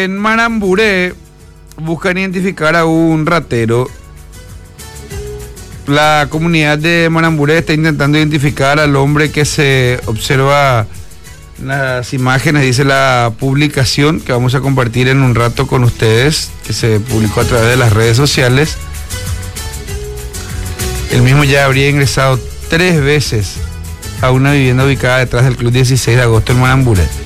En Maramburé buscan identificar a un ratero. La comunidad de Maramburé está intentando identificar al hombre que se observa en las imágenes, dice la publicación que vamos a compartir en un rato con ustedes, que se publicó a través de las redes sociales. El mismo ya habría ingresado 3 veces a una vivienda ubicada detrás del Club 16 de Agosto en Maramburé.